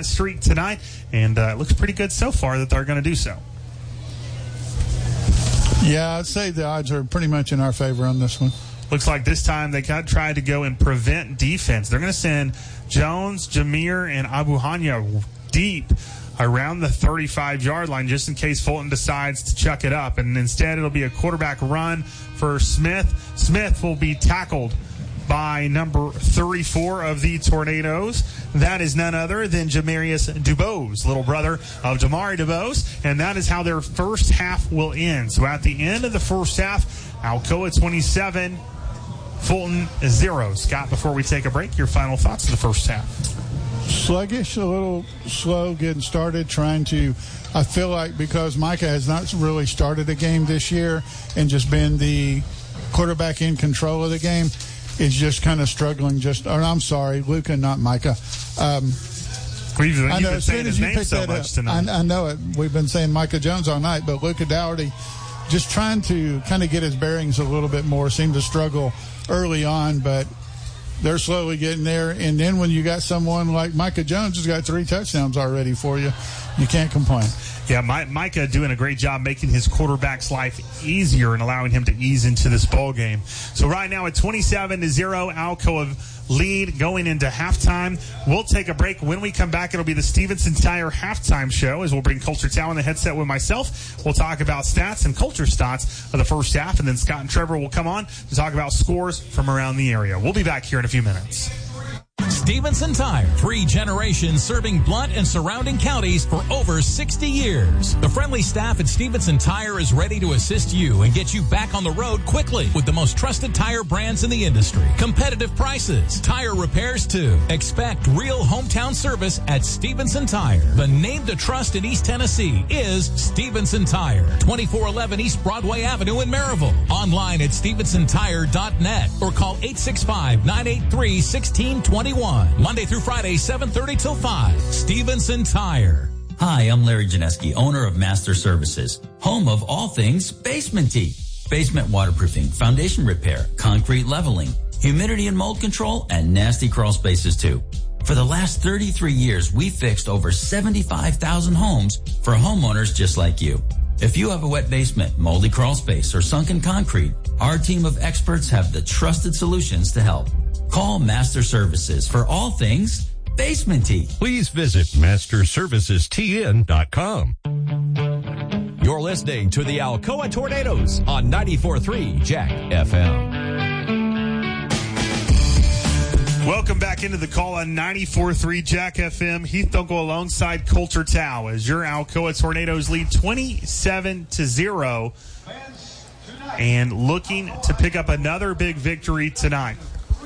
that streak tonight, and it looks pretty good so far that they're going to do so. Yeah, I'd say the odds are pretty much in our favor on this one. Looks like this time they got tried to go and prevent defense. They're going to send Jones, Jameer, and Abu Hanya deep around the 35-yard line just in case Fulton decides to chuck it up. And instead it'll be a quarterback run for Smith. Smith will be tackled by number 34 of the Tornadoes. That is none other than Jamarius DuBose, little brother of Jamari DuBose. And that is how their first half will end. So at the end of the first half, Alcoa 27, Fulton 0. Scott, before we take a break, your final thoughts of the first half. Sluggish, a little slow getting started, I feel like because Micah has not really started a game this year and just been the quarterback in control of the game, is just kind of struggling. Luka, not Micah. I know, as soon as you pick that up, I know it. We've been saying Micah Jones all night, but Luka Dougherty just trying to kind of get his bearings a little bit more, seemed to struggle early on, but they're slowly getting there. And then when you got someone like Micah Jones who's got 3 touchdowns already for you, you can't complain. Yeah, Micah doing a great job making his quarterback's life easier and allowing him to ease into this ball game. So right now at 27-0, Alcoa lead going into halftime. We'll take a break. When we come back, it'll be the Stevenson Tire halftime show as we'll bring Colter Tao in the headset with myself. We'll talk about stats and culture stats of the first half, and then Scott and Trevor will come on to talk about scores from around the area. We'll be back here in a few minutes. Stevenson Tire, 3 generations serving Blount and surrounding counties for over 60 years. The friendly staff at Stevenson Tire is ready to assist you and get you back on the road quickly with the most trusted tire brands in the industry. Competitive prices, tire repairs too. Expect real hometown service at Stevenson Tire. The name to trust in East Tennessee is Stevenson Tire, 2411 East Broadway Avenue in Maryville. Online at StevensonTire.net or call 865-983-1621. Monday through Friday, 7:30 till 5. Stevenson Tire. Hi, I'm Larry Janeski, owner of Master Services, home of all things basement-y. Basement waterproofing, foundation repair, concrete leveling, humidity and mold control, and nasty crawl spaces too. For the last 33 years, we fixed over 75,000 homes for homeowners just like you. If you have a wet basement, moldy crawl space, or sunken concrete, our team of experts have the trusted solutions to help. Call Master Services for all things basement-y. Please visit masterservicestn.com. You're listening to the Alcoa Tornadoes on 94.3 Jack FM. Welcome back into the call on 94.3 Jack FM. Heath Dunkel alongside Colter Tao as your Alcoa Tornadoes lead 27-0 and looking to pick up another big victory tonight.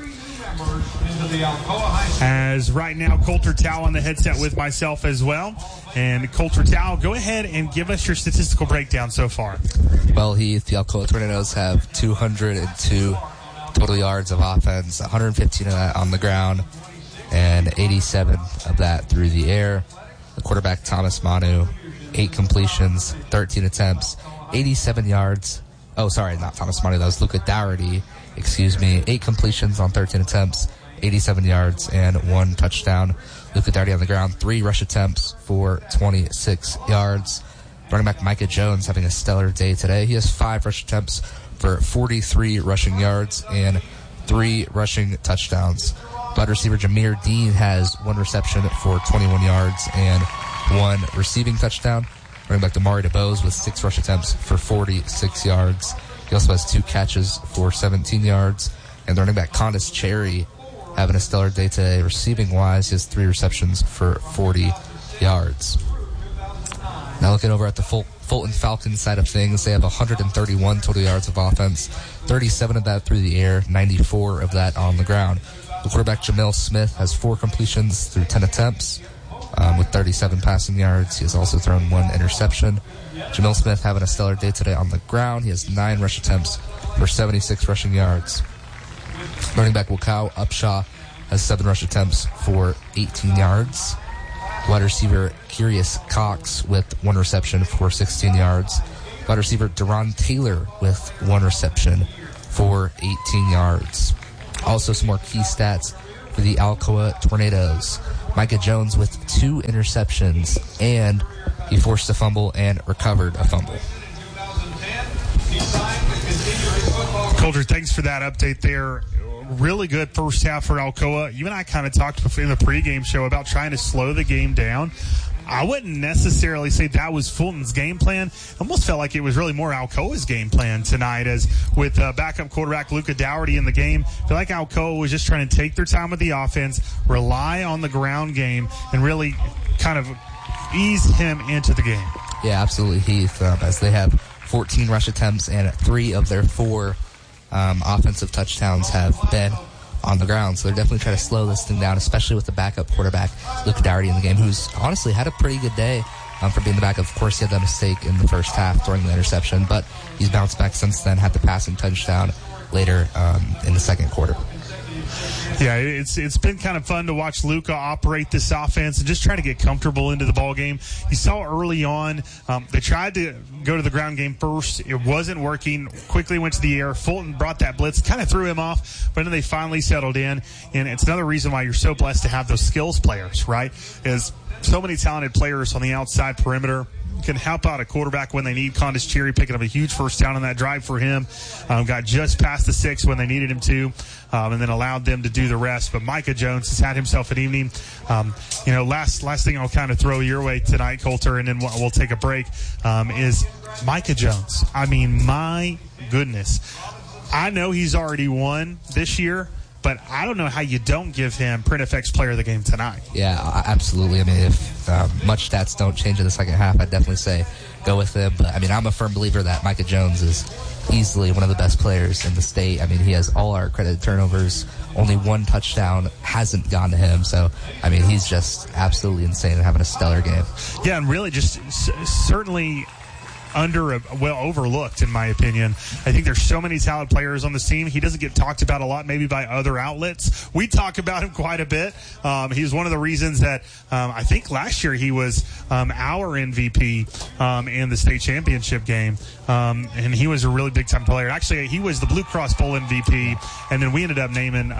As right now, Colter Tao on the headset with myself as well. And Colter Tao, go ahead and give us your statistical breakdown so far. Well, Heath, the Alcoa Tornadoes have 202 total yards of offense, 115 of that on the ground, and 87 of that through the air. The quarterback, Thomas Manu, 8 completions, 13 attempts, 87 yards. Oh, sorry, not Thomas Manu. That was Luka Dougherty. 8 completions on 13 attempts, 87 yards, and 1 touchdown. Luka Dougherty on the ground, 3 rush attempts for 26 yards. Running back Micah Jones having a stellar day today. He has 5 rush attempts for 43 rushing yards and 3 rushing touchdowns. Wide receiver Jameer Dean has 1 reception for 21 yards and 1 receiving touchdown. Running back Damari DeBose with 6 rush attempts for 46 yards. He also has 2 catches for 17 yards. And the running back Condis Cherry having a stellar day today. Receiving-wise, he has 3 receptions for 40 yards. Now looking over at the Fulton Falcons side of things, they have 131 total yards of offense, 37 of that through the air, 94 of that on the ground. The quarterback Jamil Smith has 4 completions through 10 attempts with 37 passing yards. He has also thrown 1 interception. Jamil Smith having a stellar day today on the ground. He has 9 rush attempts for 76 rushing yards. Running back Wakau Upshaw has 7 rush attempts for 18 yards. Wide receiver Curious Cox with 1 reception for 16 yards. Wide receiver Deron Taylor with 1 reception for 18 yards. Also some more key stats for the Alcoa Tornadoes. Micah Jones with 2 interceptions, and he forced a fumble and recovered a fumble. Coulter, thanks for that update there. Really good first half for Alcoa. You and I kind of talked before in the pregame show about trying to slow the game down. I wouldn't necessarily say that was Fulton's game plan. Almost felt like it was really more Alcoa's game plan tonight, as with backup quarterback Luca Dougherty in the game. I feel like Alcoa was just trying to take their time with the offense, rely on the ground game, and really kind of ease him into the game. Yeah, absolutely, Heath. As they have 14 rush attempts, and 3 of their 4 offensive touchdowns have been on the ground. So they're definitely trying to slow this thing down, especially with the backup quarterback, Luca Dougherty, in the game, who's honestly had a pretty good day for being the backup. Of course, he had that mistake in the first half during the interception, but he's bounced back since then, had the passing touchdown later in the second quarter. Yeah, it's been kind of fun to watch Luca operate this offense and just try to get comfortable into the ball game. You saw early on they tried to go to the ground game first. It wasn't working. Quickly went to the air. Fulton brought that blitz, kind of threw him off, but then they finally settled in. And it's another reason why you're so blessed to have those skills players, right? Is so many talented players on the outside perimeter can help out a quarterback when they need. Condis Cherry picking up a huge first down on that drive for him. Got just past the 6 when they needed him to, and then allowed them to do the rest. But Micah Jones has had himself an evening. Last thing I'll kind of throw your way tonight, Coulter, and then we'll take a break, is Micah Jones. I mean, my goodness. I know he's already won this year, but I don't know how you don't give him PrintFX Player of the Game tonight. Yeah, absolutely. I mean, if much stats don't change in the second half, I'd definitely say go with him. But, I mean, I'm a firm believer that Micah Jones is easily one of the best players in the state. I mean, he has all our credited turnovers. Only 1 touchdown hasn't gone to him. So, I mean, he's just absolutely insane and having a stellar game. Yeah, and really just certainly overlooked, in my opinion. I think there's so many talented players on this team. He doesn't get talked about a lot, maybe by other outlets. We talk about him quite a bit. He's one of the reasons that I think last year he was our MVP in the state championship game. And he was a really big-time player. Actually, he was the Blue Cross Bowl MVP, and then we ended up naming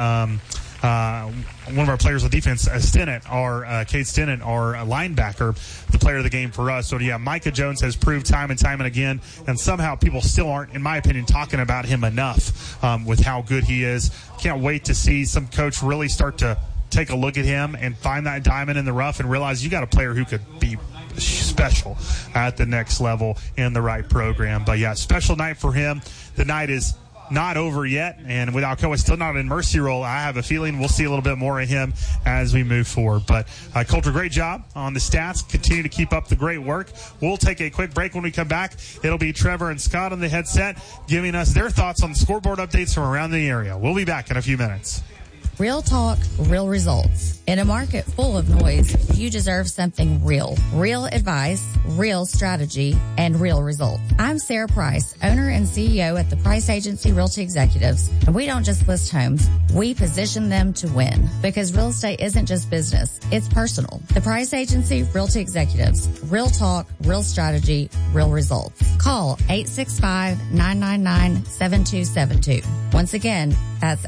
one of our players on defense, Kate Stinnett, our linebacker, the player of the game for us. So, yeah, Micah Jones has proved time and time and again, and somehow people still aren't, in my opinion, talking about him enough with how good he is. Can't wait to see some coach really start to take a look at him and find that diamond in the rough and realize you got a player who could be special at the next level in the right program. But, yeah, special night for him. The night is not over yet, and with Alcoa still not in mercy roll, I have a feeling we'll see a little bit more of him as we move forward. But Coulter, great job on the stats. Continue to keep up the great work. We'll take a quick break. When we come back, it'll be Trevor and Scott on the headset giving us their thoughts on the scoreboard updates from around the area. We'll be back in a few minutes. Real talk, real results. In a market full of noise, you deserve something real. Real advice, real strategy, and real results. I'm Sarah Price, owner and CEO at the Price Agency Realty Executives. And we don't just list homes, we position them to win. Because real estate isn't just business, it's personal. The Price Agency Realty Executives. Real talk, real strategy, real results. Call 865-999-7272. Once again, that's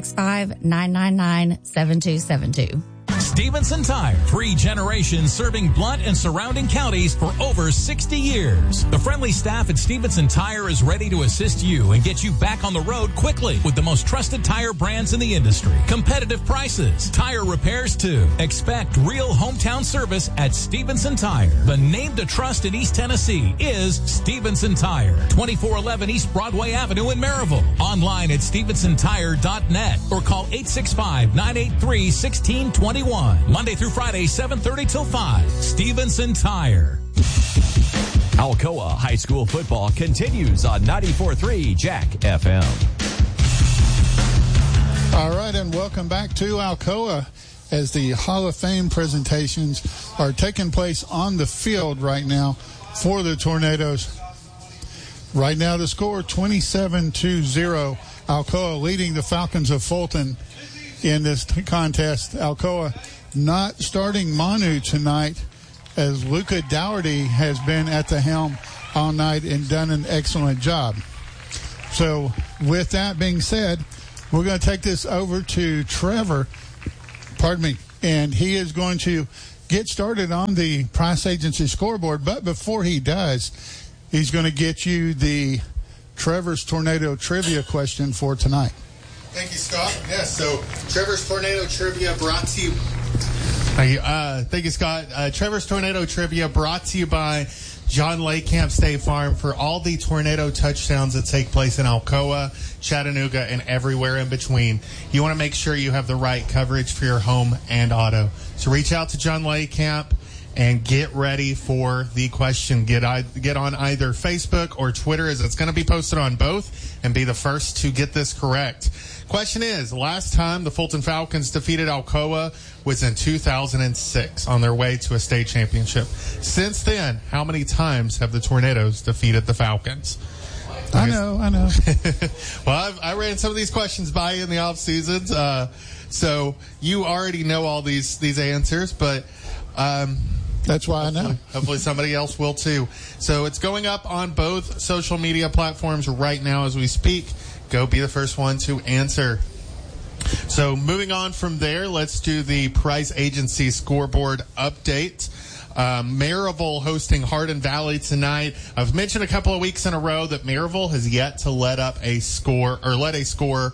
865-999-7272. Stevenson Tire, 3 generations serving Blount and surrounding counties for over 60 years. The friendly staff at Stevenson Tire is ready to assist you and get you back on the road quickly with the most trusted tire brands in the industry. Competitive prices, tire repairs too. Expect real hometown service at Stevenson Tire. The name to trust in East Tennessee is Stevenson Tire, 2411 East Broadway Avenue in Maryville. Online at StevensonTire.net or call 865-983-1621. Monday through Friday, 7:30 till 5. Stevenson Tire. Alcoa High School football continues on 94.3 Jack FM. All right, and welcome back to Alcoa as the Hall of Fame presentations are taking place on the field right now for the Tornadoes. Right now the score 27-0. Alcoa leading the Falcons of Fulton in this contest. Alcoa not starting Manu tonight as Luca Dougherty has been at the helm all night and done an excellent job. So with that being said, we're going to take this over to Trevor. Pardon me. and he is going to get started on the Price Agency scoreboard. But before he does, he's going to get you the Trevor's Tornado Trivia question for tonight. Thank you, Scott. Yes, so Trevor's Tornado Trivia brought to you. Thank you, Scott. Trevor's Tornado Trivia brought to you by John Laycamp State Farm for all the tornado touchdowns that take place in Alcoa, Chattanooga, and everywhere in between. You want to make sure you have the right coverage for your home and auto. So reach out to John Laycamp and get ready for the question. Get on either Facebook or Twitter, as it's going to be posted on both, and be the first to get this correct. Question is, last time the Fulton Falcons defeated Alcoa was in 2006 on their way to a state championship. Since then, how many times have the Tornadoes defeated the Falcons? I know. Well, I ran some of these questions by you in the off seasons, so you already know all these answers, but that's why I know. Hopefully somebody else will too. So it's going up on both social media platforms right now as we speak. Go be the first one to answer. So moving on from there, let's do the Price Agency scoreboard update. Maryville hosting Hardin Valley tonight. I've mentioned a couple of weeks in a row that Maryville has yet to let a score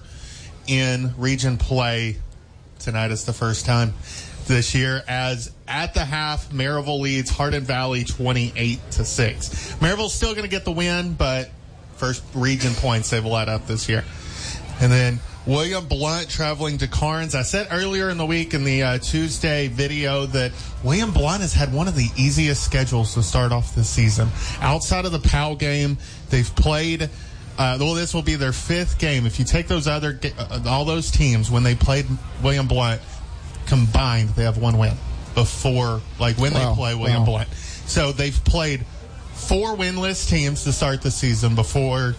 in region play. Tonight is the first time this year, as at the half, Maryville leads Hardin Valley 28-6. Maryville's still going to get the win, but first region points they've let up this year. And then William Blount traveling to Karns. I said earlier in the week in the Tuesday video that William Blount has had one of the easiest schedules to start off this season. Outside of the Powell game, they've played this will be their fifth game. If you take those all those teams, when they played William Blount combined, they have one win before, they play William Blount. So they've played 4 winless teams to start the season before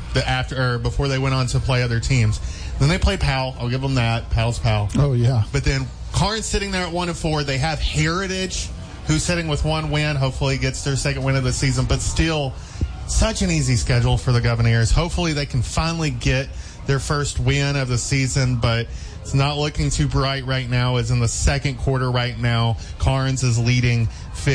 they went on to play other teams. Then they play Powell. I'll give them that. Powell's Powell. Oh, yeah. But then Karns sitting there at 1-4. They have Heritage, who's sitting with 1 win. Hopefully gets their second win of the season. But still, such an easy schedule for the Governors. Hopefully they can finally get their first win of the season, but it's not looking too bright right now, as in the second quarter right now, Karns is leading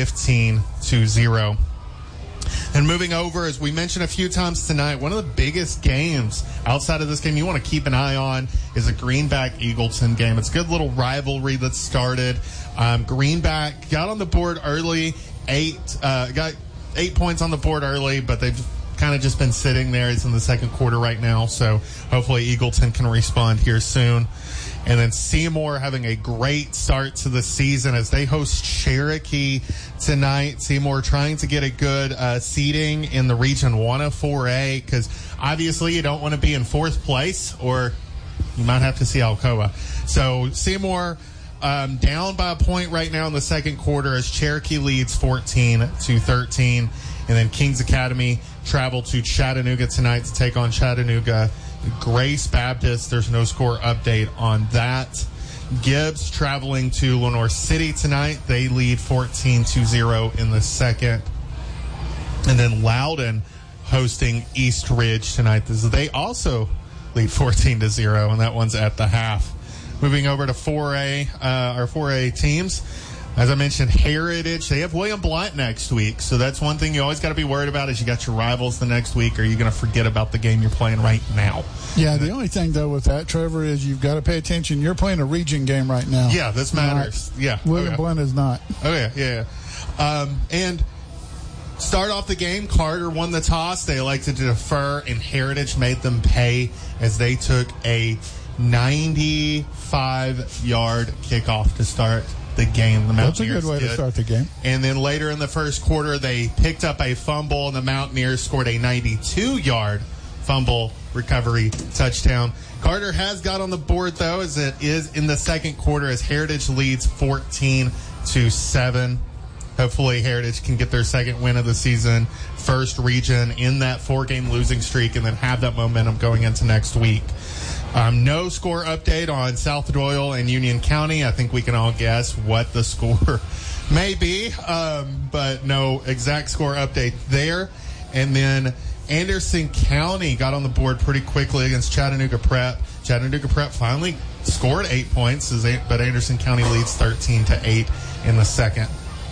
15-0. And moving over, as we mentioned a few times tonight, one of the biggest games outside of this game you want to keep an eye on is a Greenback-Eagleton game. It's a good little rivalry that started. Greenback got on the board early, got 8 points on the board early, but they've kind of just been sitting there. It's in the second quarter right now, so hopefully Eagleton can respond here soon. And then Seymour having a great start to the season as they host Cherokee tonight. Seymour trying to get a good seeding in the Region 104A, because obviously you don't want to be in 4th place, or you might have to see Alcoa. So Seymour down by a point right now in the second quarter as Cherokee leads 14-13. And then Kings Academy travel to Chattanooga tonight to take on Chattanooga Grace Baptist. There's no score update on that. Gibbs traveling to Lenoir City tonight. They lead 14-0 in the second. And then Loudon hosting East Ridge tonight. They also lead 14-0, and that one's at the half. Moving over to 4A, our 4A teams. As I mentioned, Heritage, they have William Blount next week. So that's one thing you always got to be worried about, is you got your rivals the next week, or you're going to forget about the game you're playing right now. Yeah, the only thing, though, with that, Trevor, is you've got to pay attention. You're playing a region game right now. Yeah, this matters. Not, yeah. William Blount is not. Oh, yeah. And start off the game, Carter won the toss. They elected to defer, and Heritage made them pay as they took a 95-yard kickoff to start the game. The Mountaineers That's a good way to start the game. And then later in the first quarter, they picked up a fumble, and the Mountaineers scored a 92-yard fumble recovery touchdown. Carter has got on the board, though, as it is in the second quarter, as Heritage leads 14-7. Hopefully Heritage can get their second win of the season, first region in that 4-game losing streak, and then have that momentum going into next week. No score update on South Doyle and Union County. I think we can all guess what the score may be, but no exact score update there. And then Anderson County got on the board pretty quickly against Chattanooga Prep. Chattanooga Prep finally scored 8 points, but Anderson County leads 13-8 in the second.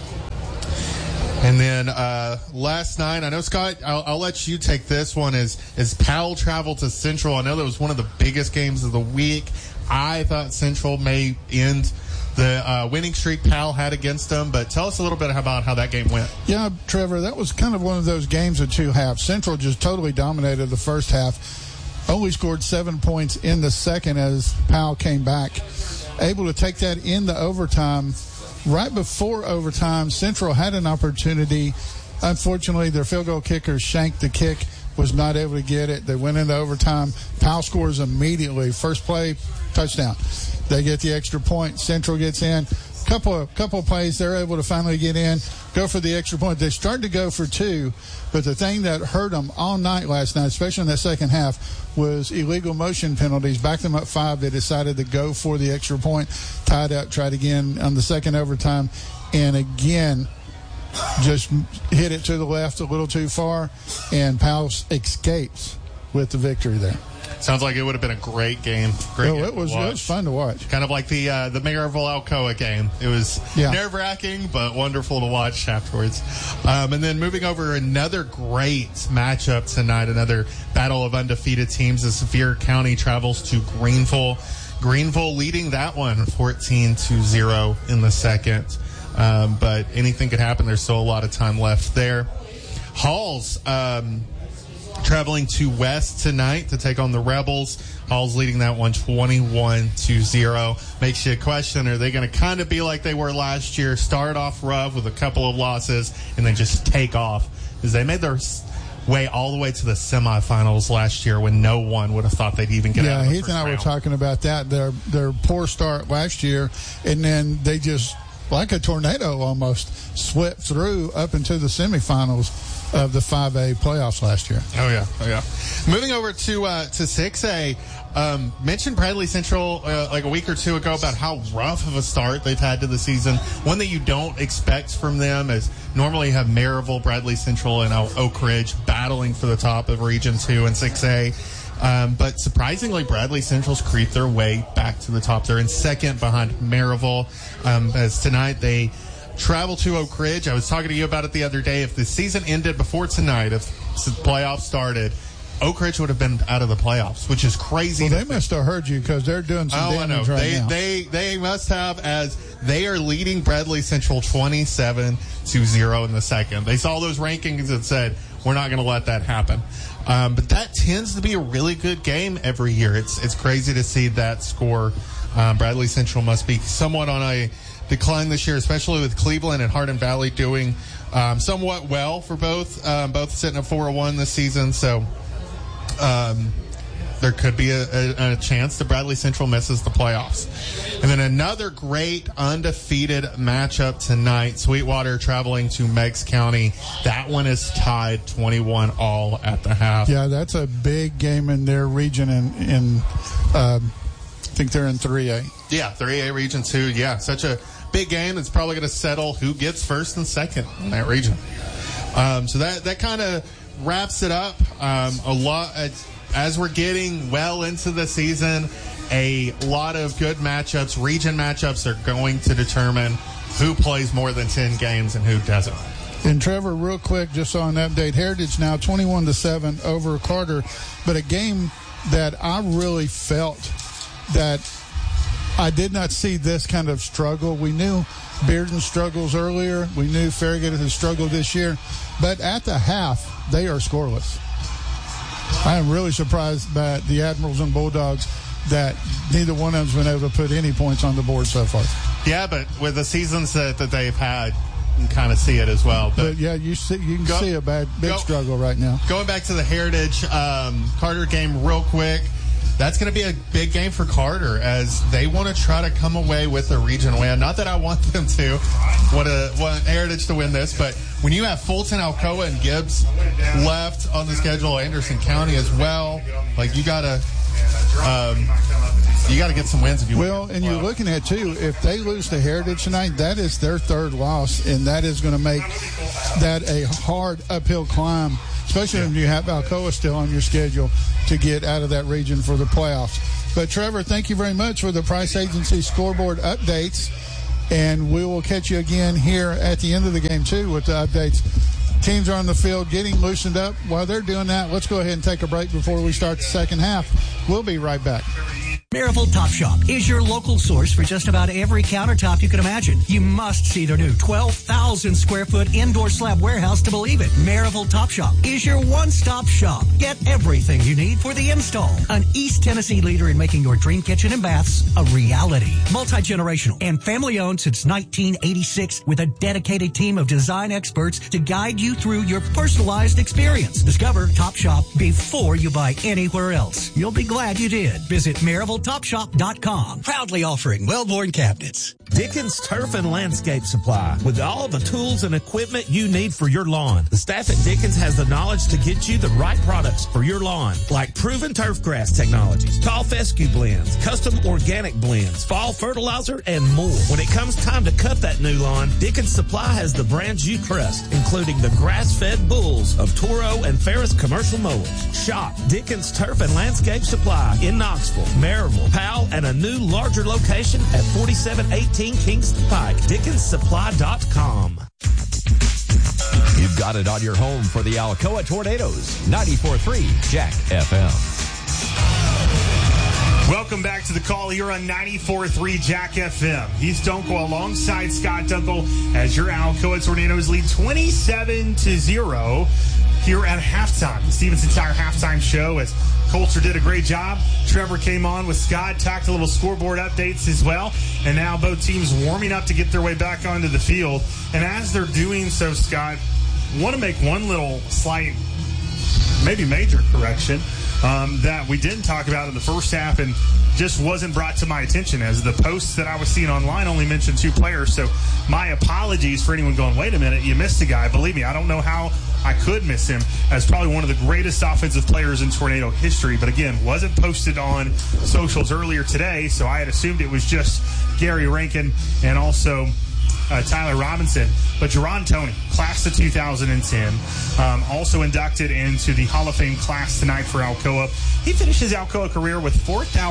And then last night, I know, Scott, I'll let you take this one, as Powell traveled to Central. I know that was one of the biggest games of the week. I thought Central may end the winning streak Powell had against them, but tell us a little bit about how that game went. Yeah, Trevor, that was kind of one of those games of two halves. Central just totally dominated the first half, only scored 7 points in the second as Powell came back, able to take that into overtime. Right before overtime, Central had an opportunity. Unfortunately, their field goal kicker shanked the kick, was not able to get it. They went into overtime. Powell scores immediately. First play, touchdown. They get the extra point. Central gets in. Couple of plays, they're able to finally get in, go for the extra point. They started to go for two, but the thing that hurt them all night last night, especially in that second half, was illegal motion penalties. Backed them up 5. They decided to go for the extra point, tied up, tried again on the second overtime, and again just hit it to the left a little too far, and Powell escapes with the victory there. Sounds like it would have been a great game. It was fun to watch. Kind of like the Maryville-Alcoa game. It was nerve-wracking, but wonderful to watch afterwards. And then moving over, another great matchup tonight, another battle of undefeated teams as Sevier County travels to Greenville. Greenville leading that one 14-0 in the second. But anything could happen. There's still a lot of time left there. Halls traveling to West tonight to take on the Rebels. Hall's leading that one 21-0. Makes you question, are they going to kind of be like they were last year, start off rough with a couple of losses, and then just take off? Because they made their way all the way to the semifinals last year when no one would have thought they'd even get out of the Heath first and I round. were talking about that, their poor start last year, and then they just, like a tornado almost, swept through up into the semifinals of the 5A playoffs last year. Oh yeah. Moving over to 6A, mentioned Bradley Central like a week or two ago about how rough of a start they've had to the season. One that you don't expect from them is normally you have Maryville, Bradley Central, and Oak Ridge battling for the top of Region 2 and 6A. But surprisingly, Bradley Central's creeped their way back to the top. They're in second behind Maryville. As tonight they travel to Oak Ridge. I was talking to you about it the other day. If the season ended before tonight, if the playoffs started, Oak Ridge would have been out of the playoffs, which is crazy. Well, they must have heard you because they're doing some damage right now. They must have, as they are leading Bradley Central 27-0 in the second. They saw those rankings that said, we're not going to let that happen. But that tends to be a really good game every year. It's crazy to see that score. Bradley Central must be somewhat on a decline this year, especially with Cleveland and Hardin Valley doing somewhat well for both sitting at 4-1 this season. So there could be a chance that Bradley Central misses the playoffs. And then another great undefeated matchup tonight, Sweetwater traveling to Meigs County. That one is tied 21-all at the half. Yeah, that's a big game in their region, and I think they're in 3A. Yeah, 3A Region 2. Yeah, such a big game. It's probably going to settle who gets first and second in that region. So that kind of wraps it up. A lot as we're getting well into the season. A lot of good matchups. Region matchups are going to determine who plays more than 10 games and who doesn't. And Trevor, real quick, just on an update, Heritage now 21-7 over Carter, but a game that I really felt that I did not see this kind of struggle. We knew Bearden struggles earlier. We knew Farragut has struggled this year. But at the half, they are scoreless. I am really surprised by the Admirals and Bulldogs that neither one of them's been able to put any points on the board so far. Yeah, but with the seasons that they've had, you can kind of see it as well. But yeah, you can see a big struggle right now. Going back to the Heritage Carter game real quick, that's going to be a big game for Carter as they want to try to come away with a region win. Not that I want them to. Want Heritage to win this, but when you have Fulton, Alcoa, and Gibbs left on the schedule, Anderson County as well, like you got to get some wins if you will. And you're looking at, too, if they lose to Heritage tonight, that is their third loss, and that is going to make that a hard uphill climb, especially when you have Alcoa still on your schedule to get out of that region for the playoffs. But, Trevor, thank you very much for the Price Agency scoreboard updates. And we will catch you again here at the end of the game, too, with the updates. Teams are on the field getting loosened up. While they're doing that, let's go ahead and take a break before we start the second half. We'll be right back. Maryville Top Shop is your local source for just about every countertop you can imagine. You must see their new 12,000 square foot indoor slab warehouse to believe it. Maryville Top Shop is your one-stop shop. Get everything you need for the install. An East Tennessee leader in making your dream kitchen and baths a reality. Multi-generational and family-owned since 1986 with a dedicated team of design experts to guide you through your personalized experience. Discover Top Shop before you buy anywhere else. You'll be glad you did. Visit MaryvilleTopShop.com. Proudly offering Wellborn cabinets. Dickens Turf and Landscape Supply. With all the tools and equipment you need for your lawn, the staff at Dickens has the knowledge to get you the right products for your lawn, like proven turf grass technologies, tall fescue blends, custom organic blends, fall fertilizer, and more. When it comes time to cut that new lawn, Dickens Supply has the brands you trust, including the grass-fed bulls of Toro and Ferris commercial mowers. Shop Dickens Turf and Landscape Supply in Knoxville, Maryville, Powell, and a new larger location at 4718 Kingston Pike. DickensSupply.com. You've got it on your home for the Alcoa Tornadoes. 94.3 Jack FM. Welcome back to the call here on 94.3 Jack FM. Heath Dunkel alongside Scott Dunkel as your Alcoa Tornadoes lead 27-0 here at halftime. The Stevenson Tire halftime show as Coulter did a great job. Trevor came on with Scott, talked a little scoreboard updates as well. And now both teams warming up to get their way back onto the field. And as they're doing so, Scott, want to make one little slight, maybe major correction that we didn't talk about in the first half and just wasn't brought to my attention, as the posts that I was seeing online only mentioned two players. So my apologies for anyone going, wait a minute, you missed a guy. Believe me, I don't know how I could miss him, as probably one of the greatest offensive players in Tornado history. But again, wasn't posted on socials earlier today, so I had assumed it was just Gary Rankin and also Tyler Robinson. But Jerron Toney, class of 2010, also inducted into the Hall of Fame class tonight for Alcoa. He finished his Alcoa career with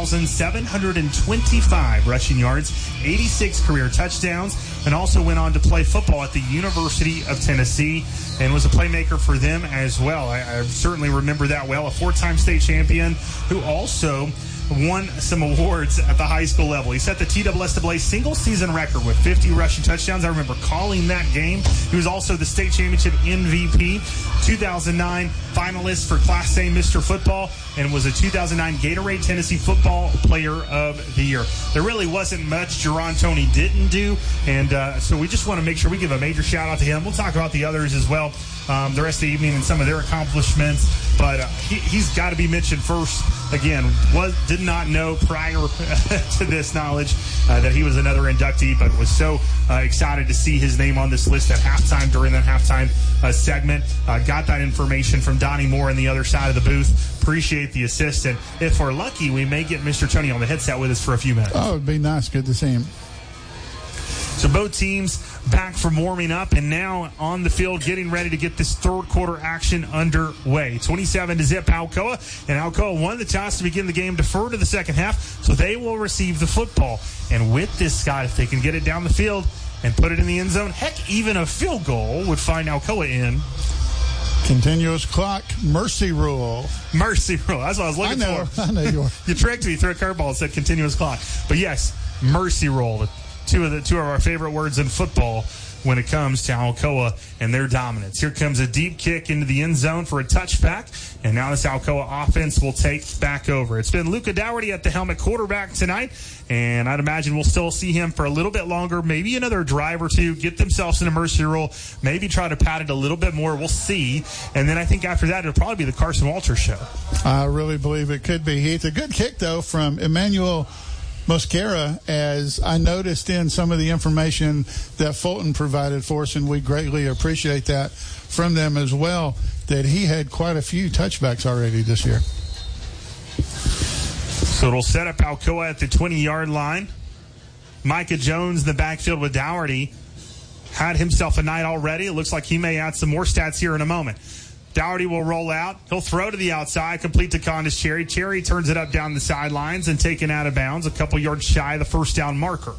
4,725 rushing yards, 86 career touchdowns, and also went on to play football at the University of Tennessee and was a playmaker for them as well. I certainly remember that well. A four-time state champion who also won some awards at the high school level. He set the TSSAA single season record with 50 rushing touchdowns. I remember calling that game. He was also the state championship MVP, 2009 finalist for Class A Mr. Football, and was a 2009 Gatorade Tennessee Football Player of the Year. There really wasn't much Jerron Toney didn't do, and so we just want to make sure we give a major shout out to him. We'll talk about the others as well the rest of the evening and some of their accomplishments, but he's got to be mentioned first. Again, did not know prior to this knowledge that he was another inductee, but was so excited to see his name on this list at halftime during that halftime segment. Got that information from Donnie Moore on the other side of the booth. Appreciate the assist, and if we're lucky, we may get Mr. Toney on the headset with us for a few minutes. Oh, it'd be nice. Good to see him. So both teams back from warming up and now on the field getting ready to get this third quarter action underway. 27-0 Alcoa, and Alcoa won the toss to begin the game, deferred to the second half, so they will receive the football. And with this, Scott, if they can get it down the field and put it in the end zone, heck, even a field goal would find Alcoa in. Continuous clock, mercy rule. Mercy rule. That's what I was looking for. I know you are. You tricked me. You threw a curveball and said continuous clock. But yes, mercy rule. Two of our favorite words in football when it comes to Alcoa and their dominance. Here comes a deep kick into the end zone for a touchback, and now this Alcoa offense will take back over. It's been Luca Dougherty at the helmet quarterback tonight, and I'd imagine we'll still see him for a little bit longer, maybe another drive or two, get themselves in a mercy rule, maybe try to pad it a little bit more. We'll see. And then I think after that, it'll probably be the Carson Walters show. I really believe it could be, Heath. A good kick, though, from Emmanuel Mosquera, as I noticed in some of the information that Fulton provided for us, and we greatly appreciate that from them as well, that he had quite a few touchbacks already this year. So it'll set up Alcoa at the 20-yard line. Micah Jones in the backfield with Dougherty had himself a night already. It looks like he may add some more stats here in a moment. Dougherty will roll out. He'll throw to the outside, complete to Condis Cherry. Cherry turns it up down the sidelines and taken out of bounds, a couple yards shy of the first down marker.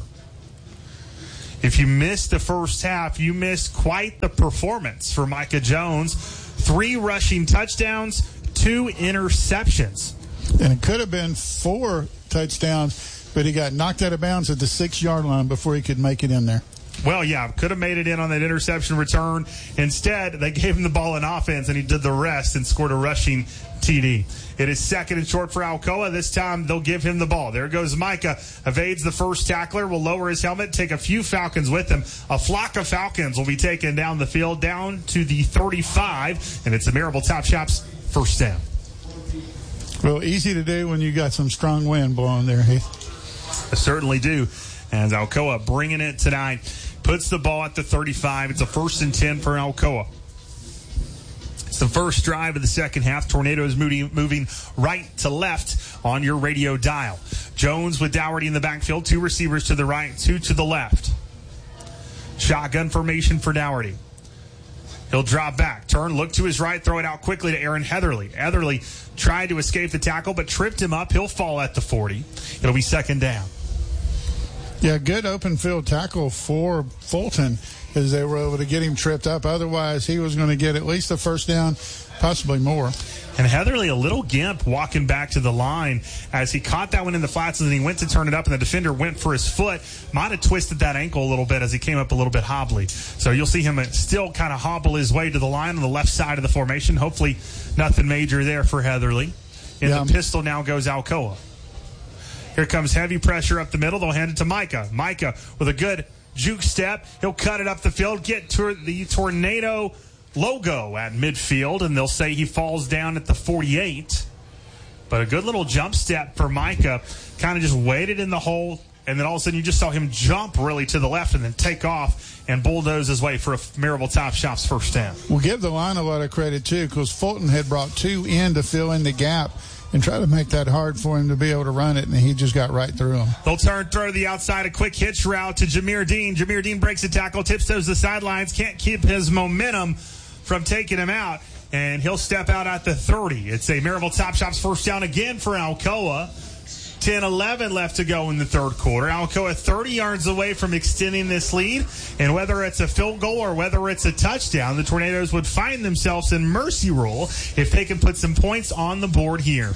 If you missed the first half, you missed quite the performance for Micah Jones. 3 rushing touchdowns, 2 interceptions. And it could have been 4 touchdowns, but he got knocked out of bounds at the 6-yard line before he could make it in there. Well, yeah, could have made it in on that interception return. Instead, they gave him the ball in offense, and he did the rest and scored a rushing TD. It is second and short for Alcoa. This time, they'll give him the ball. There goes Micah. Evades the first tackler, will lower his helmet, take a few Falcons with him. A flock of Falcons will be taken down the field, down to the 35, and it's the Marable Top Shops first down. Well, easy to do when you got some strong wind blowing there, Heath. I certainly do. As Alcoa bringing it tonight. Puts the ball at the 35. It's a 1st and 10 for Alcoa. It's the first drive of the second half. Tornadoes moving right to left on your radio dial. Jones with Dougherty in the backfield. 2 receivers to the right, 2 to the left. Shotgun formation for Dougherty. He'll drop back, turn, look to his right, throw it out quickly to Aaron Heatherly. Heatherly tried to escape the tackle, but tripped him up. He'll fall at the 40. It'll be second down. Yeah, good open field tackle for Fulton as they were able to get him tripped up. Otherwise, he was going to get at least a first down, possibly more. And Heatherly, a little gimp walking back to the line as he caught that one in the flats and then he went to turn it up and the defender went for his foot. Might have twisted that ankle a little bit as he came up a little bit hobbly. So you'll see him still kind of hobble his way to the line on the left side of the formation. Hopefully nothing major there for Heatherly. And the pistol now goes Alcoa. Here comes heavy pressure up the middle. They'll hand it to Micah. Micah with a good juke step. He'll cut it up the field, get to the Tornado logo at midfield, and they'll say he falls down at the 48. But a good little jump step for Micah. Kind of just waited in the hole, and then all of a sudden you just saw him jump really to the left and then take off and bulldoze his way for a Marable Top Shops first down. We'll give the line a lot of credit, too, because Fulton had brought 2 in to fill in the gap and try to make that hard for him to be able to run it, and he just got right through him. They'll throw to the outside, a quick hitch route to Jameer Dean. Jameer Dean breaks the tackle, tiptoes the sidelines, can't keep his momentum from taking him out, and he'll step out at the 30. It's a Marable Top Shops first down again for Alcoa. 10-11 left to go in the third quarter. Alcoa 30 yards away from extending this lead, and whether it's a field goal or whether it's a touchdown, the Tornadoes would find themselves in mercy rule if they can put some points on the board here.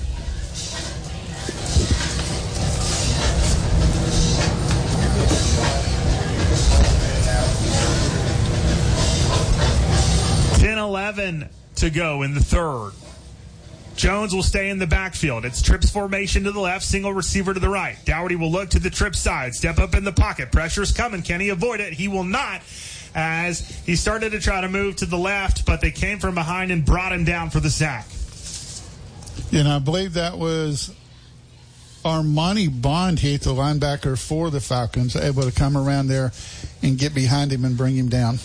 .11 to go in the third. Jones will stay in the backfield. It's trips formation to the left, single receiver to the right. Dougherty will look to the trip side, step up in the pocket. Pressure's coming. Can he avoid it? He will not, as he started to try to move to the left, but they came from behind and brought him down for the sack. And I believe that was Armani Bond, Heath, the linebacker for the Falcons, able to come around there and get behind him and bring him down.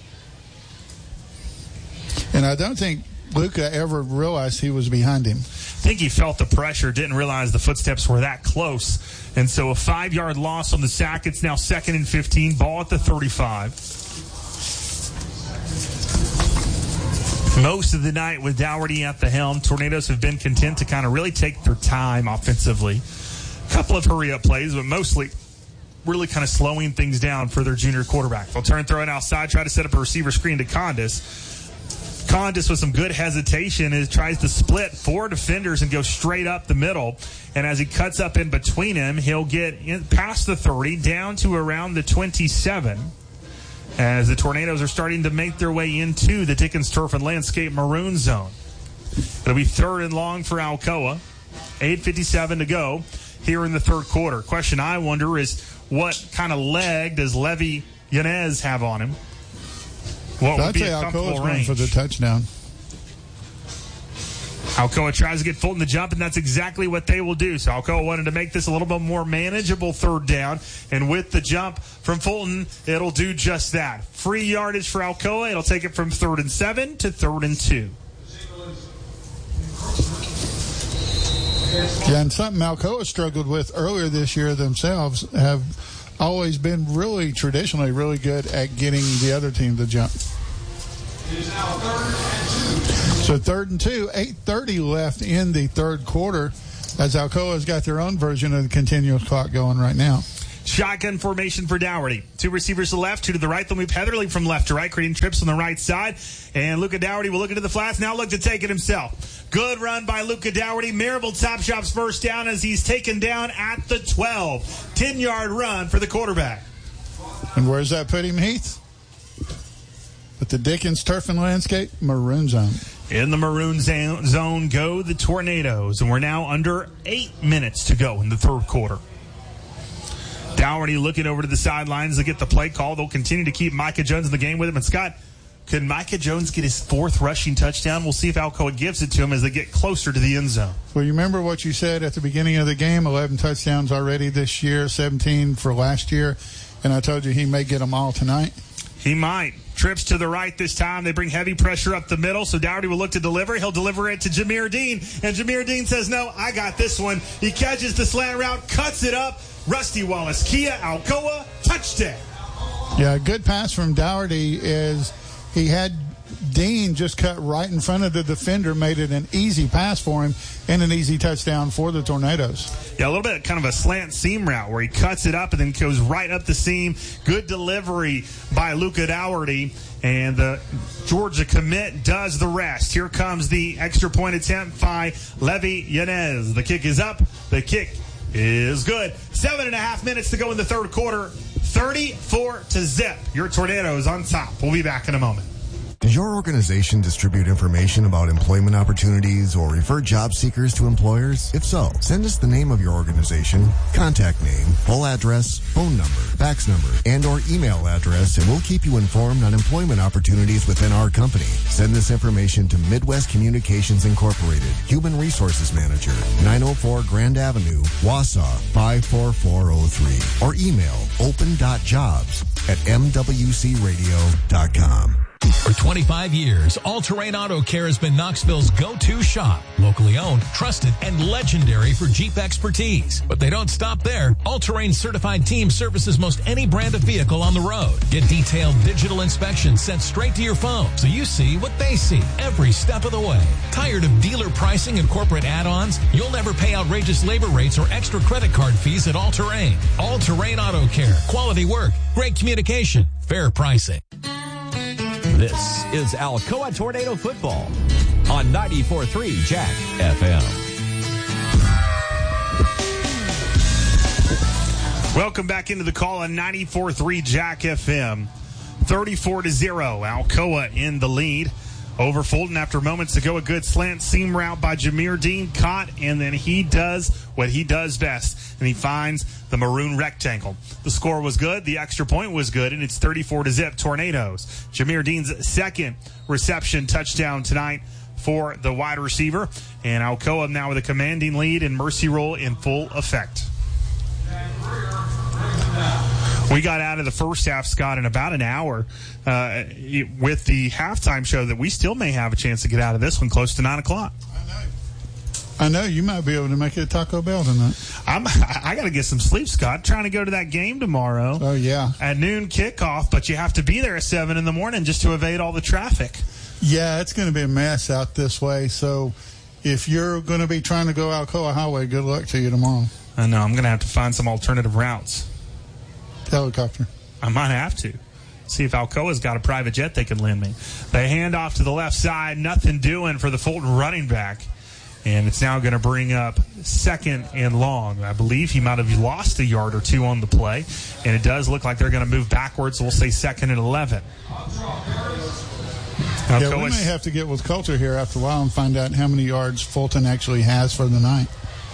And I don't think Luca ever realized he was behind him. I think he felt the pressure, didn't realize the footsteps were that close. And so a 5-yard loss on the sack. It's now 2nd and 15, ball at the 35. Most of the night with Dougherty at the helm, Tornadoes have been content to kind of really take their time offensively. A couple of hurry-up plays, but mostly really kind of slowing things down for their junior quarterback. They'll turn, throw it outside, try to set up a receiver screen to Condis. Condis with some good hesitation tries to split 4 defenders and go straight up the middle. And as he cuts up in between him, he'll get past the 30, down to around the 27. As the Tornadoes are starting to make their way into the Dickens Turf and Landscape Maroon Zone. It'll be 3rd and long for Alcoa. 8:57 to go here in the third quarter. Question I wonder is, what kind of leg does Levy Yanez have on him? What would be a comfortable range for the touchdown? Alcoa tries to get Fulton the jump, and that's exactly what they will do. So Alcoa wanted to make this a little bit more manageable third down, and with the jump from Fulton, it'll do just that. Free yardage for Alcoa. It'll take it from 3rd and 7 to 3rd and 2. Yeah, and something Alcoa struggled with earlier this year themselves, have always been really traditionally really good at getting the other team to jump. So 3rd and 2, 8:30 left in the third quarter as Alcoa's got their own version of the continuous clock going right now. Shotgun formation for Dougherty. 2 receivers to the left, 2 to the right. They'll move Heatherly from left to right, creating trips on the right side. And Luca Dougherty will look into the flats. Now look to take it himself. Good run by Luca Dougherty. Marable Top Shop's first down as he's taken down at the 12. 10-yard run for the quarterback. And where's that put him, Heath? With the Dickens Turf and Landscape Maroon Zone. In the maroon zone go the Tornadoes. And we're now under 8 minutes to go in the third quarter. Dougherty looking over to the sidelines to get the play call. They'll continue to keep Micah Jones in the game with him. And Scott, could Micah Jones get his 4th rushing touchdown? We'll see if Alcoa gives it to him as they get closer to the end zone. Well, you remember what you said at the beginning of the game, 11 touchdowns already this year, 17 for last year. And I told you he may get them all tonight. He might. Trips to the right this time. They bring heavy pressure up the middle, so Dougherty will look to deliver. He'll deliver it to Jameer Dean, and Jameer Dean says, no, I got this one. He catches the slant route, cuts it up. Rusty Wallace, Kia, Alcoa, touchdown. Yeah, a good pass from Dougherty is he had Dean just cut right in front of the defender, made it an easy pass for him and an easy touchdown for the Tornadoes. Yeah, a little bit kind of a slant seam route where he cuts it up and then goes right up the seam. Good delivery by Luca Dougherty, and the Georgia commit does the rest. Here comes the extra point attempt by Levy Yanez. The kick is up. The kick is good. 7.5 minutes to go in the third quarter. 34-0. Your Tornadoes on top. We'll be back in a moment. Does your organization distribute information about employment opportunities or refer job seekers to employers? If so, send us the name of your organization, contact name, full address, phone number, fax number, and or email address, and we'll keep you informed on employment opportunities within our company. Send this information to Midwest Communications Incorporated, Human Resources Manager, 904 Grand Avenue, Wausau 54403, or email open.jobs@mwcradio.com. For 25 years, All Terrain Auto Care has been Knoxville's go-to shop. Locally owned, trusted, and legendary for Jeep expertise. But they don't stop there. All Terrain certified team services most any brand of vehicle on the road. Get detailed digital inspections sent straight to your phone so you see what they see every step of the way. Tired of dealer pricing and corporate add-ons? You'll never pay outrageous labor rates or extra credit card fees at All Terrain. All Terrain Auto Care. Quality work, great communication, fair pricing. This is Alcoa Tornado Football on 94.3 Jack FM. Welcome back into the call on 94.3 Jack FM. 34-0. Alcoa in the lead over Fulton after moments ago. A good slant seam route by Jameer Dean caught, and then he does what he does best, and he finds the maroon rectangle. The score was good. The extra point was good, and it's 34-0 Tornadoes. Jameer Dean's second reception touchdown tonight for the wide receiver, and Alcoa now with a commanding lead and mercy roll in full effect. We got out of the first half, Scott, in about an hour with the halftime show that we still may have a chance to get out of this one close to 9 o'clock. I know you might be able to make it a Taco Bell tonight. I got to get some sleep, Scott. Trying to go to that game tomorrow. Oh, yeah. At noon kickoff, but you have to be there at 7 in the morning just to evade all the traffic. Yeah, it's going to be a mess out this way. So if you're going to be trying to go Alcoa Highway, good luck to you tomorrow. I know. I'm going to have to find some alternative routes. Helicopter. I might have to. See if Alcoa's got a private jet they can lend me. They hand off to the left side. Nothing doing for the Fulton running back. And it's now going to bring up second and long. I believe he might have lost a yard or two on the play. And it does look like they're going to move backwards. So we'll say second and 11. Yeah, we may have to get with Coulter here after a while and find out how many yards Fulton actually has for the night.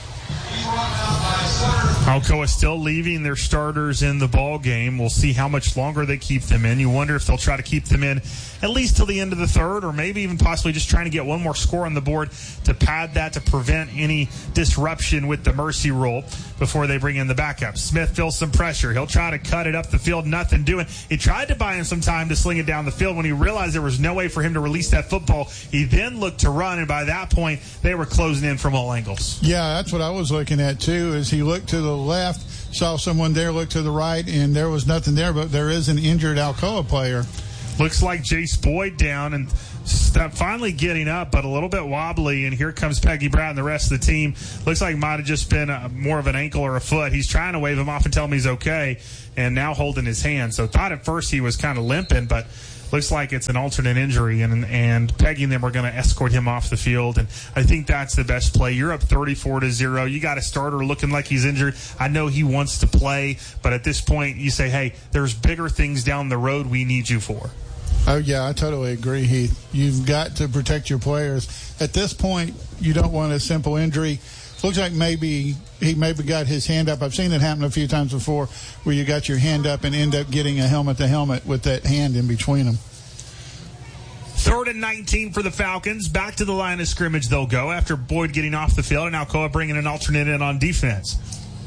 Alcoa still leaving their starters in the ball game. We'll see how much longer they keep them in. You wonder if they'll try to keep them in at least till the end of the third, or maybe even possibly just trying to get one more score on the board to pad that to prevent any disruption with the mercy rule before they bring in the backup. Smith feels some pressure. He'll try to cut it up the field. Nothing doing. He tried to buy him some time to sling it down the field. When he realized there was no way for him to release that football, he then looked to run, and by that point, they were closing in from all angles. Yeah, that's what I was looking at, too, is he looked to the left, saw someone there, looked to the right, and there was nothing there, but there is an injured Alcoa player. Looks like Jace Boyd down, and finally getting up, but a little bit wobbly, and here comes Peggy Brown and the rest of the team. Looks like it might have just been more of an ankle or a foot. He's trying to wave him off and tell him he's okay, and now holding his hand. So thought at first he was kind of limping, but looks like it's an alternate injury, and Peggy and them are going to escort him off the field, and I think that's the best play. You're up 34-0. You got a starter looking like he's injured. I know he wants to play, but at this point you say, hey, there's bigger things down the road we need you for. Oh, yeah, I totally agree, Heath. You've got to protect your players. At this point, you don't want a simple injury. Looks like maybe he got his hand up. I've seen it happen a few times before where you got your hand up and end up getting a helmet-to-helmet with that hand in between them. 3rd and 19 for the Falcons. Back to the line of scrimmage they'll go after Boyd getting off the field, and Alcoa bringing an alternate in on defense.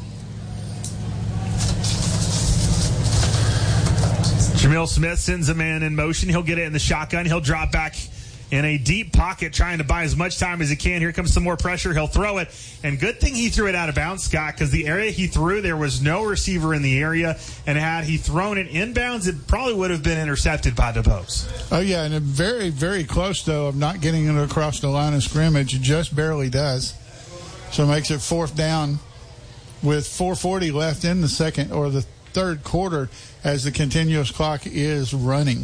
Jamil Smith sends a man in motion. He'll get it in the shotgun. He'll drop back in a deep pocket, trying to buy as much time as he can. Here comes some more pressure. He'll throw it. And good thing he threw it out of bounds, Scott, because the area he threw, there was no receiver in the area. And had he thrown it inbounds, it probably would have been intercepted by DeBose. Oh, yeah, and very, very close, though, of not getting it across the line of scrimmage. It just barely does. So it makes it 4th down with 4:40 left in the second or the third quarter as the continuous clock is running.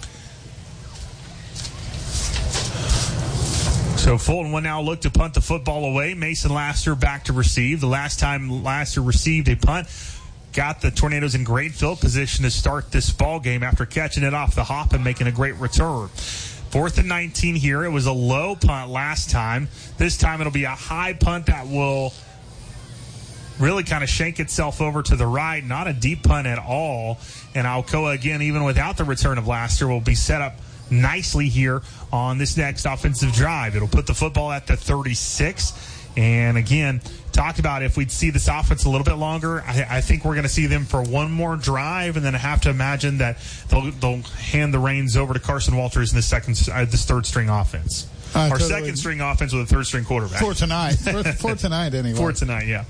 So Fulton will now look to punt the football away. Mason Laster back to receive. The last time Laster received a punt, got the Tornadoes in great field position to start this ball game after catching it off the hop and making a great return. 4th and 19 here. It was a low punt last time. This time it'll be a high punt that will really kind of shank itself over to the right. Not a deep punt at all. And Alcoa, again, even without the return of Laster, will be set up nicely here on this next offensive drive. It'll put the football at the 36. And again, talked about if we'd see this offense a little bit longer, I think we're going to see them for one more drive, and then I have to imagine that they'll hand the reins over to Carson Walters in this third string offense. Or totally. Second string offense with a third string quarterback. For tonight. For tonight, anyway. For tonight, yeah.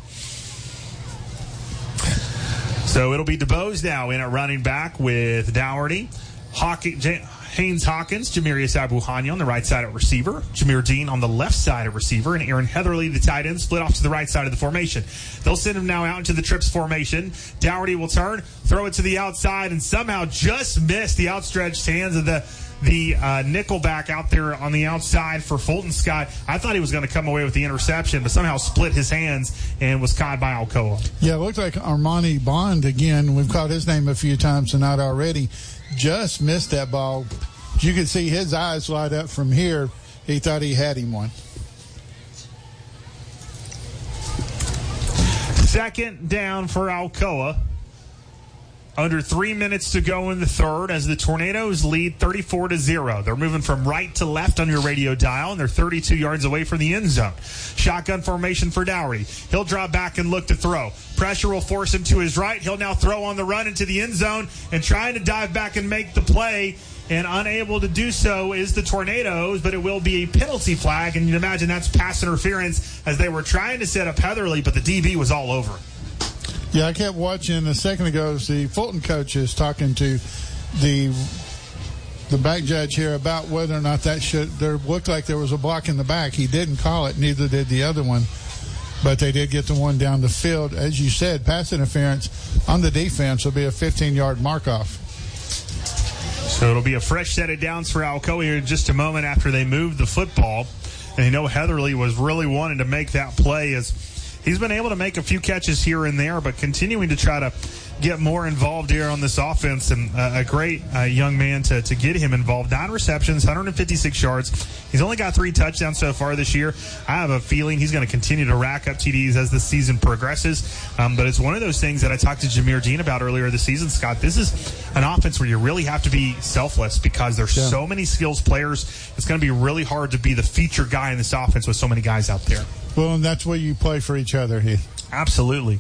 So it'll be DeBose now in at running back with Dougherty, Haynes Hawkins, Jamirius Abuhanya on the right side at receiver, Jameer Dean on the left side at receiver, and Aaron Heatherly, the tight end, split off to the right side of the formation. They'll send him now out into the trips formation. Dougherty will turn, throw it to the outside, and somehow just missed the outstretched hands of the nickelback out there on the outside for Fulton Scott. I thought he was going to come away with the interception, but somehow split his hands and was caught by Alcoa. Yeah, it looked like Armani Bond again. We've caught his name a few times tonight already. Just missed that ball. You could see his eyes light up from here. He thought he had him one. 2nd down for Alcoa. Under 3 minutes to go in the third as the Tornadoes lead 34-0. They're moving from right to left on your radio dial, and they're 32 yards away from the end zone. Shotgun formation for Dougherty. He'll drop back and look to throw. Pressure will force him to his right. He'll now throw on the run into the end zone and trying to dive back and make the play. And unable to do so is the Tornadoes, but it will be a penalty flag. And you can imagine that's pass interference as they were trying to set up Heatherly, but the DB was all over it. Yeah, I kept watching a second ago as the Fulton coach is talking to the back judge here about whether or not there looked like there was a block in the back. He didn't call it, neither did the other one. But they did get the one down the field. As you said, pass interference on the defense will be a 15-yard mark-off. So it'll be a fresh set of downs for Alcoa here in just a moment after they move the football. And you know Heatherly was really wanting to make that play as he's been able to make a few catches here and there, but continuing to try to get more involved here on this offense, and a great young man to get him involved. 9 receptions, 156 yards. He's only got 3 touchdowns so far this year. I have a feeling he's going to continue to rack up TDs as the season progresses, but it's one of those things that I talked to Jameer Dean about earlier this season, Scott. This is an offense where you really have to be selfless because there's so many skills players. It's going to be really hard to be the feature guy in this offense with so many guys out there. Well, and that's where you play for each other, Heath. Absolutely.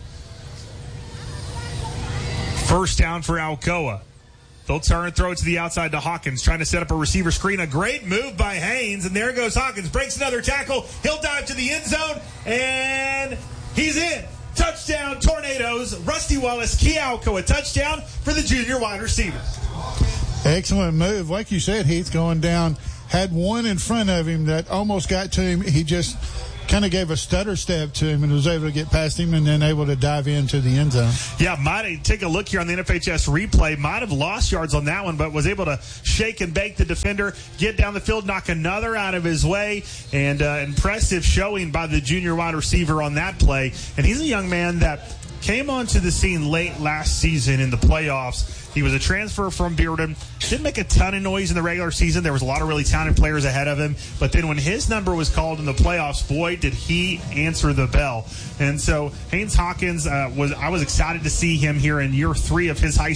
First down for Alcoa. They'll turn and throw it to the outside to Hawkins, trying to set up a receiver screen. A great move by Haynes, and there goes Hawkins. Breaks another tackle. He'll dive to the end zone, and he's in. Touchdown, Tornadoes. Rusty Wallace, key Alcoa touchdown for the junior wide receiver. Excellent move. Like you said, Heath, going down had one in front of him that almost got to him. He just kind of gave a stutter step to him and was able to get past him and then able to dive into the end zone. Yeah, might take a look here on the NFHS replay. Might have lost yards on that one, but was able to shake and bake the defender, get down the field, knock another out of his way, and impressive showing by the junior wide receiver on that play. And he's a young man that came onto the scene late last season in the playoffs. He was a transfer from Bearden. Didn't make a ton of noise in the regular season. There was a lot of really talented players ahead of him. But then when his number was called in the playoffs, boy, did he answer the bell. And so Haynes Hawkins, I was excited to see him here in year 3 of his high